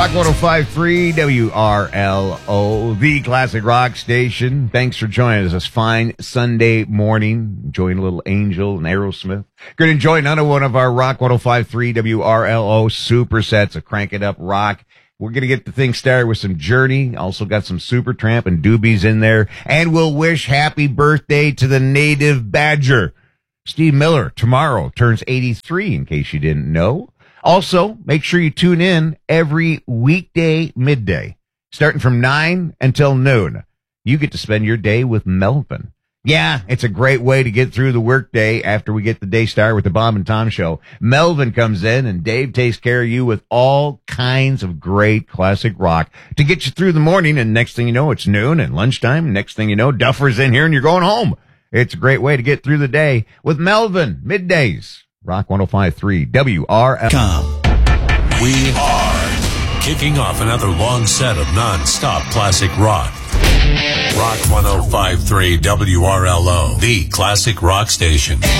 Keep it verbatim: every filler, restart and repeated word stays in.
Rock one oh five point three W R L O, the classic rock station. Thanks for joining us this fine Sunday morning. Enjoying a little Angel and Aerosmith. Going to enjoy another one of our Rock one oh five point three W R L O supersets of Crank It Up Rock. We're going to get the thing started with some Journey. Also got some Supertramp and Doobies in there. And we'll wish happy birthday to the native Badger. Steve Miller tomorrow turns eighty-three, in case you didn't know. Also, make sure you tune in every weekday midday, starting from nine until noon. You get to spend your day with Melvin. Yeah, it's a great way to get through the workday after we get the day started with the Bob and Tom Show. Melvin comes in and Dave takes care of you with all kinds of great classic rock to get you through the morning. And next thing you know, it's noon and lunchtime. Next thing you know, Duffer's in here and you're going home. It's a great way to get through the day with Melvin, middays. Rock one oh five point three W R L O. We are kicking off another long set of non-stop classic rock. Rock one oh five point three W R L O, the classic rock station.